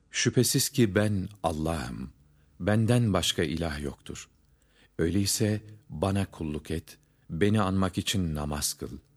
Şüphesiz ki ben Allah'ım. Benden başka ilah yoktur. Öyleyse bana kulluk et, beni anmak için namaz kıl.